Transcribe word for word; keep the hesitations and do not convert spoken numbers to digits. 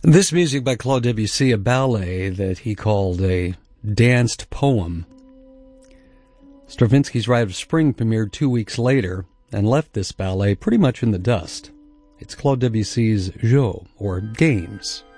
This music by Claude Debussy, a ballet that he called a danced poem. Stravinsky's Rite of Spring premiered two weeks later and left this ballet pretty much in the dust. It's Claude Debussy's Jeux, or Games.